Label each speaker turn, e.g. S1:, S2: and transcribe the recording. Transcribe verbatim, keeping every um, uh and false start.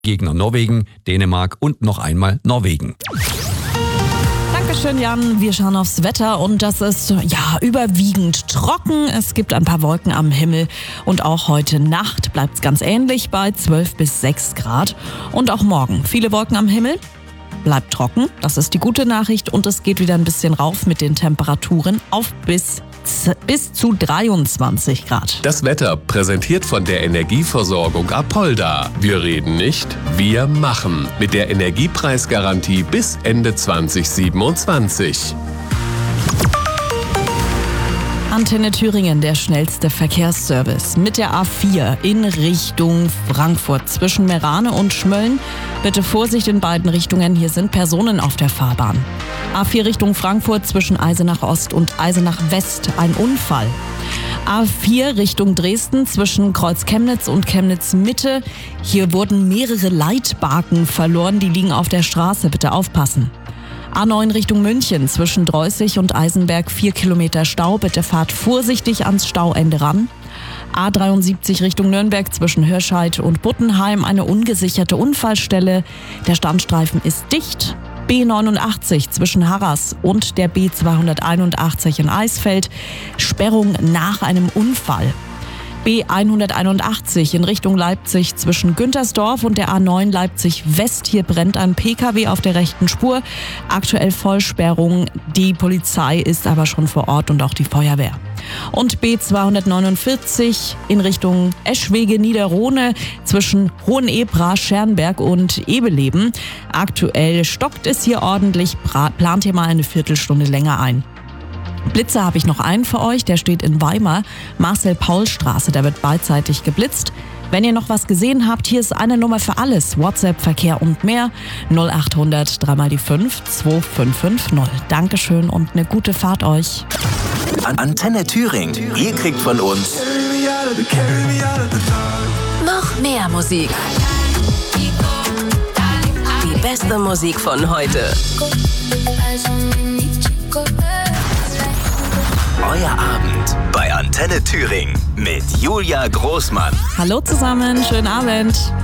S1: Gegner Norwegen, Dänemark und noch einmal Norwegen.
S2: Dankeschön, Jan. Wir schauen aufs Wetter und das ist ja überwiegend trocken. Es gibt ein paar Wolken am Himmel und auch heute Nacht bleibt es ganz ähnlich bei zwölf bis sechs Grad. Und auch morgen viele Wolken am Himmel. Bleibt trocken, das ist die gute Nachricht und es geht wieder ein bisschen rauf mit den Temperaturen auf bis, bis zu dreiundzwanzig Grad.
S3: Das Wetter präsentiert von der Energieversorgung Apolda. Wir reden nicht, wir machen. Mit der Energiepreisgarantie bis Ende zwanzig siebenundzwanzig.
S2: Antenne Thüringen, der schnellste Verkehrsservice. Mit der A vier in Richtung Frankfurt zwischen Merane und Schmölln. Bitte Vorsicht in beiden Richtungen, hier sind Personen auf der Fahrbahn. A vier Richtung Frankfurt zwischen Eisenach Ost und Eisenach West, ein Unfall. A vier Richtung Dresden zwischen Kreuz Chemnitz und Chemnitz Mitte. Hier wurden mehrere Leitbarken verloren, die liegen auf der Straße, bitte aufpassen. A neun Richtung München zwischen Dreußig und Eisenberg, vier Kilometer Stau. Bitte fahrt vorsichtig ans Stauende ran. A dreiundsiebzig Richtung Nürnberg zwischen Hirscheid und Buttenheim, eine ungesicherte Unfallstelle. Der Standstreifen ist dicht. B neunundachtzig zwischen Harras und der B zweihunderteinundachtzig in Eisfeld, Sperrung nach einem Unfall. B hunderteinundachtzig in Richtung Leipzig zwischen Güntersdorf und der A neun Leipzig West. Hier brennt ein P K W auf der rechten Spur. Aktuell Vollsperrung. Die Polizei ist aber schon vor Ort und auch die Feuerwehr. Und B zweihundertneunundvierzig in Richtung Eschwege-Niederrohne zwischen Hohenebra, Schernberg und Ebeleben. Aktuell stockt es hier ordentlich. Plant hier mal eine Viertelstunde länger ein. Blitzer habe ich noch einen für euch, der steht in Weimar, Marcel-Paul-Straße, da wird beidseitig geblitzt. Wenn ihr noch was gesehen habt, hier ist eine Nummer für alles, WhatsApp, Verkehr und mehr, null achthundert drei mal die fünf zwei fünf fünf null. Dankeschön und eine gute Fahrt euch.
S4: Antenne Thüringen, ihr kriegt von uns
S5: noch mehr Musik. Die beste Musik von heute.
S4: Euer Abend bei Antenne Thüringen mit Julia Großmann.
S2: Hallo zusammen, schönen Abend.